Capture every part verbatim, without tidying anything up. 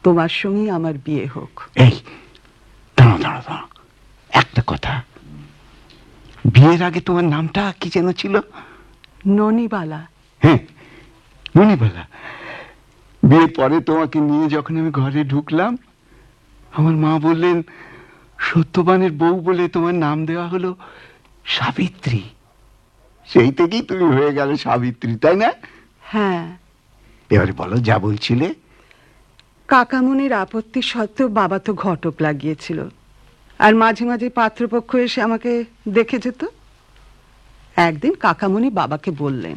তোমার সঙ্গেই আমার বিয়ে হোক। এই দাঁড়া দাঁড়া দাঁড়া, একটা কথা, বিয়ের আগে তোমার নামটা কি যেন ছিল? ননিবালা। হ্যাঁ, ননিবালা। বিয়ের পরে তোমাকে নিয়ে যখন আমি ঘরে ঢুকলাম, আমার মা বললেন সত্যবানের বউ বলে তোমার নাম দেওয়া হলো সাবিত্রী। সেই থেকেই তুমি হয়ে গেল সাবিত্রী, তাই না? হ্যাঁ। এবারে বলো, যা বলছিলে। কাকামণির আপত্তি সত্ত্বেও বাবা তো ঘটক লাগিয়েছিল, আর মাঝে মাঝে পাত্রপক্ষ এসে আমাকে দেখে যেত। একদিন কাকামণি বাবাকে বললেন,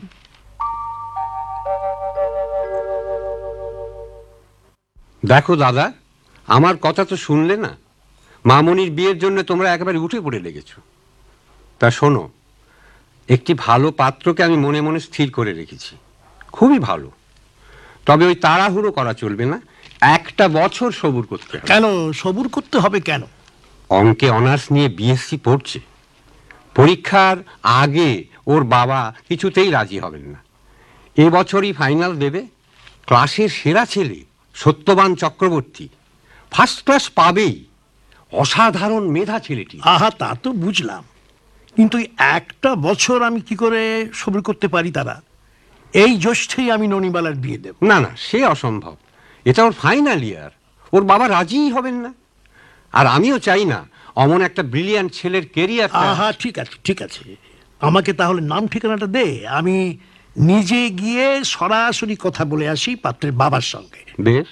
দেখো দাদা, আমার কথা তো শুনলে না। মামনির বিয়ের জন্য তোমরা একেবারে উঠে পড়ে লেগেছো। তা শোনো, একটি ভালো পাত্রকে আমি মনে মনে স্থির করে রেখেছি, খুবই ভালো। তবে ওই তাড়াহুড়ো করা চলবে না, একটা বছর সবুর করতে হবে। কেন সবুর করতে হবে কেন? অঙ্কে অনার্স নিয়ে বিএসসি পড়ছে, পরীক্ষার আগে ওর বাবা কিছুতেই রাজি হবেন না। এবছরই ফাইনাল দেবে। ক্লাসের সেরা ছেলে, সত্যবান চক্রবর্তী, ফার্স্ট ক্লাস পাবেই। অসাধারণ মেধা ছেলেটি। আহা, তা তো বুঝলাম, কিন্তু একটা বছর আমি কি করে সবুর করতে পারি? তারা এই জ্যৈষ্ঠেই আমি ননিবালার বিয়ে দেব। না না, সে অসম্ভব। এটা ওর ফাইনাল ইয়ার, ওর বাবা রাজিই হবেন না। আর আমিও চাই না অমন একটা ব্রিলিয়ান্ট ছেলের কেরিয়ার। আহা, ঠিক আছে ঠিক আছে, আমাকে তাহলে নাম ঠিকানাটা দে, আমি নিজে গিয়ে সরাসরি কথা বলে আসি পাত্রের বাবার সঙ্গে। বেশ।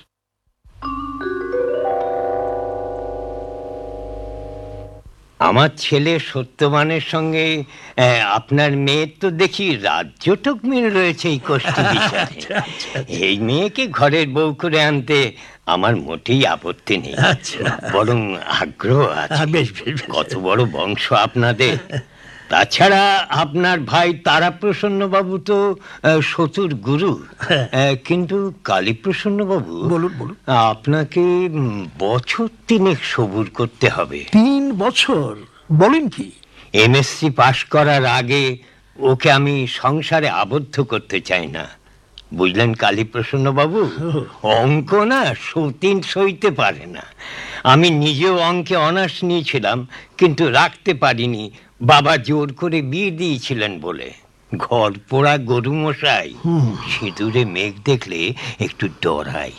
আমার ছেলে সত্যবানের সঙ্গে আপনার মেয়ের তো দেখি রাজ্যটক মিল রয়েছে এই কষ্ট বিষয়ে। এই মেয়েকে ঘরের বউ করে আনতে আমার মোটেই আপত্তি নেই, বরং আগ্রহ আছে। কত বড় বংশ আপনাদের। তাছাড়া আপনার ভাই তারাপ্রসন্ন বাবু তো শতুর গুরু, কিন্তু কালীপ্রসন্ন বাবু, বলুন বলুন, আপনাকে বছর তিনেক সবুর করতে হবে। তিন বছর? বলেন কি? এমএসসি পাশ করার আগে ওকে আমি সংসারে আবদ্ধ করতে চাই না, বুঝলেন কালীপ্রসন্ন বাবু? অঙ্ক না সতীন সইতে পারে না। আমি নিজেও অঙ্কে অনার্স নিয়েছিলাম, কিন্তু রাখতে পারিনি, বাবা জোর করে বিয়ে দিয়েছিলেন বলে। ঘর পোড়া গরু মশাই, সিঁদুরে মেঘ দেখলে একটু ডরাই।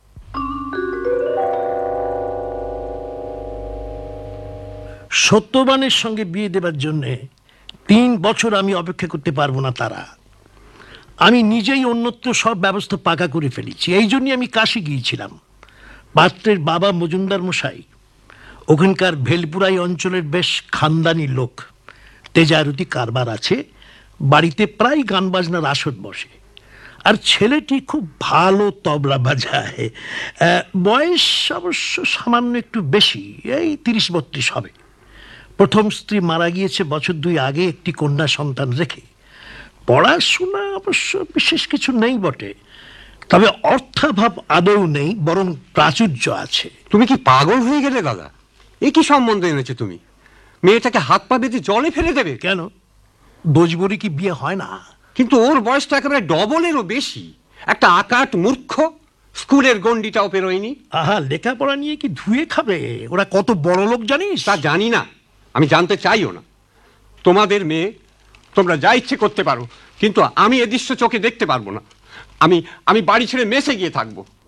সত্যবানের সঙ্গে বিয়ে দেবার জন্য তিন বছর আমি অপেক্ষা করতে পারবো না। তারা আমি নিজেই অন্যত্র সব ব্যবস্থা পাকা করে ফেলেছি। এই জন্যই আমি কাশি গিয়েছিলাম। পাত্রের বাবা মজুমদার মশাই ওখানকার ভেলপুরাই অঞ্চলের বেশ খানদানি লোক, তেজারতি কারবার আছে, বাড়িতে প্রায় গান বাজনার আসর বসে। আর ছেলেটি খুব ভালো তবলা বাজায়। বয়স অবশ্য সামান্য একটু বেশি, এই তিরিশ বত্রিশ হবে। প্রথম স্ত্রী মারা গিয়েছে বছর দুই আগে একটি কন্যা সন্তান রেখে। পড়াশোনা অবশ্য বিশেষ কিছু নেই বটে, তবে অর্থাভাব আদৌ নেই, বরং প্রাচুর্য আছে। তুমি কি পাগল হয়ে গেলে দাদা? এ কি সম্বন্ধ এনেছো তুমি? মেয়েটাকে হাত পা বেঁধে জলে ফেলে দেবে? কেন, দোজবরি কি বিয়ে হয় না? কিন্তু ওর বয়সটা একেবারে ডবলেরও বেশি। একটা আকাট মূর্খ, স্কুলের গন্ডিটাও পেরোয়নি। আহা, লেখাপড়া নিয়ে কি ধুয়ে খাবে? ওরা কত বড় লোক জানিস? তা জানি না, আমি জানতে চাইও না। তোমাদের মেয়ে, তোমরা যা ইচ্ছে করতে পারো, কিন্তু আমি এ দৃশ্য চোখে দেখতে পারবো না। আমি আমি বাড়ি ছেড়ে মেসে গিয়ে থাকবো।